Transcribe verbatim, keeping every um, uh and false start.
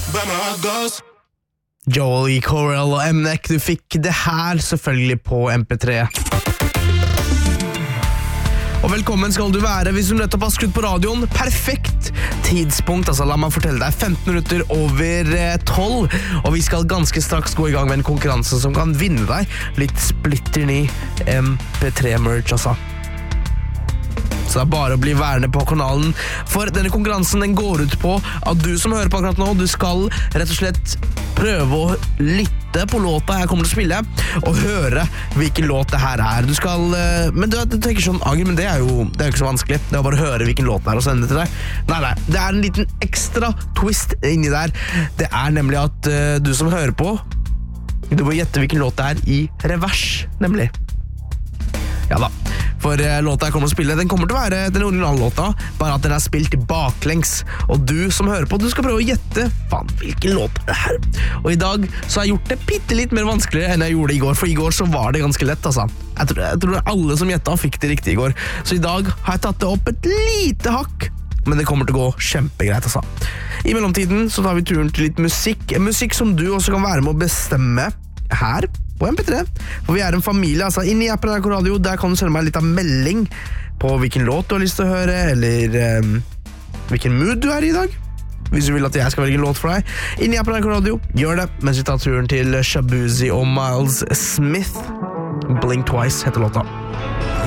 Joel E. Correll og M-Nek, du fikk det her selvfølgelig på M P tre. Og velkommen skal du være hvis du nettopp har skrudd på radioen. Perfekt tidspunkt, altså la meg fortelle deg. femten minutter over tolv, og vi skal ganske straks gå i gang med en konkurranse som kan vinne deg litt splitter ny M P tre-merch, altså. Så det er bare å bli værende på kanalen, for denne konkurransen den går ut på at du som hører på akkurat nå, du skal rett og slett prøve å lytte på låta jeg kommer til å spille, og høre hvilken låt det her er. Du skal, men du, du tenker sånn, Ager, men det er jo det er jo ikke så vanskelig. Det er bare å høre hvilken låt det er og sende det til deg. Nei, nei, det er en liten ekstra twist inni der. Det er nemlig at uh, du som hører på, du må gjette hvilken låt det er i revers, nemlig. Ja da, for uh, låta jeg kommer til å spille, den kommer til å være den originale låta, bare at den er spilt baklengs. Og du som hører på, du skal prøve å gjette, faen, hvilken låt er det her? Og i dag så har jeg gjort det bitte litt mer vanskeligere enn jeg gjorde det i går, for i går så var det ganske lett, altså. Jeg tror, jeg tror alle som gjettet fikk det riktig i går. Så i dag har jeg tatt det opp et lite hakk, men det kommer til å gå kjempegreit, altså. I mellomtiden så tar vi turen til litt musikk, musikk som du også kan være med å bestemme her på M P tre, for vi er en familie, altså. Inn i appen N R K Radio, der kan du sende meg litt av melding på hvilken låt du har lyst til å høre, eller um, hvilken mood du er i dag, hvis du vil at jeg skal velge en låt for deg. Inn i appen N R K Radio, gjør det, mens vi tar turen til Shabuzi og Miles Smith. Blink Twice heter låta.